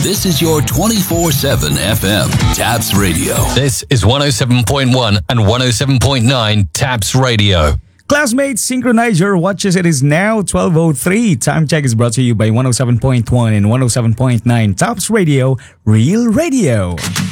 This is your 24/7 FM Taps Radio. This is 107.1 and 107.9 Taps Radio. Classmates, synchronize your watches. It is now 12:03. Time check is brought to you by 107.1 and 107.9 Taps Radio, Real Radio.